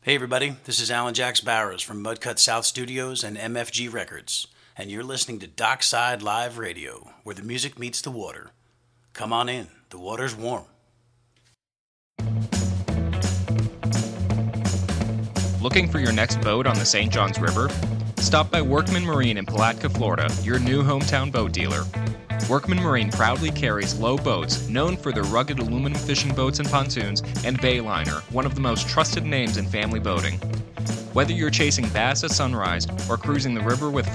Hey everybody, this is Alan Jax Barrows from Mudcut South Studios and MFG Records, and you're listening to Dockside Live Radio, where the music meets the water. Come on in, the water's warm. Looking for your next boat on the St. Johns River? Stop by Workman Marine in Palatka, Florida, your new hometown boat dealer. Workman Marine proudly carries Low Boats, known for their rugged aluminum fishing boats and pontoons, and Bayliner, one of the most trusted names in family boating. Whether you're chasing bass at sunrise or cruising the river with